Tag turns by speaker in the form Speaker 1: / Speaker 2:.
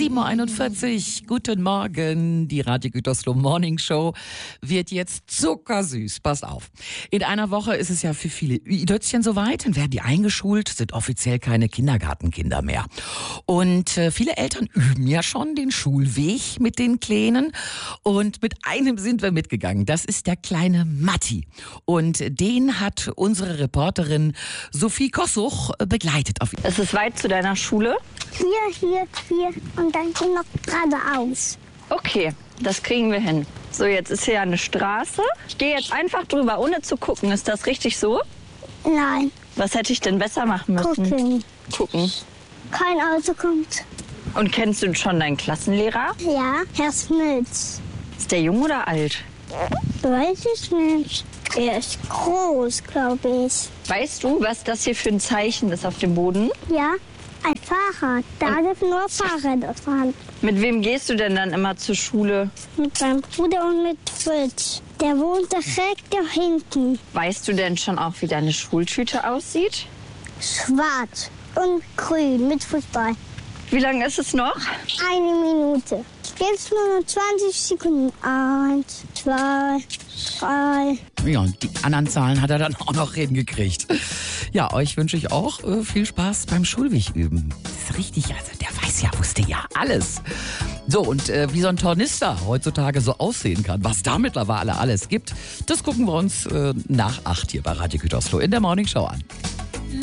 Speaker 1: 7.41 Uhr, guten Morgen. Die Radio Gütersloh Morning Show wird jetzt zuckersüß. Pass auf. In einer Woche ist es ja für viele Idötzchen soweit. Dann werden die eingeschult, sind offiziell keine Kindergartenkinder mehr. Und viele Eltern üben ja schon den Schulweg mit den Kleinen. Und mit einem sind wir mitgegangen. Das ist der kleine Matti. Und den hat unsere Reporterin Sophie Kossuch begleitet.
Speaker 2: Es ist weit zu deiner Schule?
Speaker 3: Hier und dann noch geradeaus.
Speaker 2: Okay, das kriegen wir hin. So, jetzt ist hier eine Straße. Ich gehe jetzt einfach drüber, ohne zu gucken. Ist das richtig so?
Speaker 3: Nein,
Speaker 2: Was hätte ich denn besser machen müssen? Gucken.
Speaker 3: kein Auto kommt.
Speaker 2: Und kennst du schon deinen Klassenlehrer?
Speaker 3: Ja, Herr Smits.
Speaker 2: Ist der jung oder alt?
Speaker 3: Weiß ich nicht. Er ist groß, glaube ich.
Speaker 2: Weißt du, was das hier für ein Zeichen ist auf dem Boden?
Speaker 3: Ja, ein Fahrrad. Da dürfen nur Fahrräder fahren.
Speaker 2: Mit wem gehst du denn dann immer zur Schule?
Speaker 3: Mit meinem Bruder und mit Fritz. Der wohnt direkt da hinten.
Speaker 2: Weißt du denn schon auch, wie deine Schultüte aussieht?
Speaker 3: Schwarz und grün mit Fußball.
Speaker 2: Wie lange ist es noch?
Speaker 3: 1 Minute. Jetzt nur noch 20 Sekunden. 1, 2, 3.
Speaker 1: Ja, und die anderen Zahlen hat er dann auch noch hingekriegt. Ja, euch wünsche ich auch viel Spaß beim Schulweg üben. Das ist richtig, also der wusste ja alles. So, und wie so ein Tornister heutzutage so aussehen kann, was da mittlerweile alles gibt, das gucken wir uns nach 8 hier bei Radio Gütersloh in der Morning Show an.